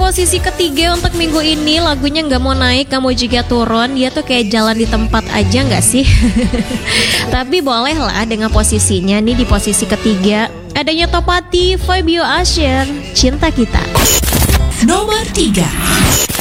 posisi ketiga untuk minggu ini lagunya nggak mau naik, nggak mau juga turun. Dia tuh kayak jalan di tempat aja nggak sih? Tapi boleh lah dengan posisinya nih di posisi ketiga. Adanya Topati, Fabio Asher, Cinta Kita. Nomor 3.